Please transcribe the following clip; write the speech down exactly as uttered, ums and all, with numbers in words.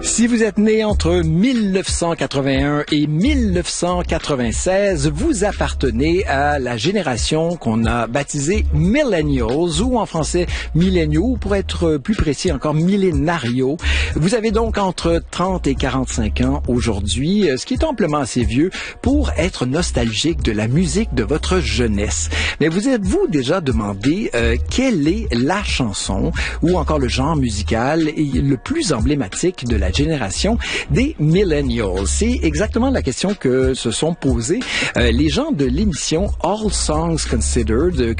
Si vous êtes né entre mille neuf cent quatre-vingt-un et mille neuf cent quatre-vingt-seize, vous appartenez à la génération qu'on a baptisée Millennials, ou en français Milléniaux, ou pour être plus précis encore Millénarios. Vous avez donc entre trente et quarante-cinq ans aujourd'hui, ce qui est amplement assez vieux pour être nostalgique de la musique de votre jeunesse. Mais vous êtes-vous déjà demandé euh, quelle est la chanson ou encore le genre musical le plus emblématique de la génération des Millennials? C'est exactement la question que se sont posées euh, les gens de l'émission All Songs Considered,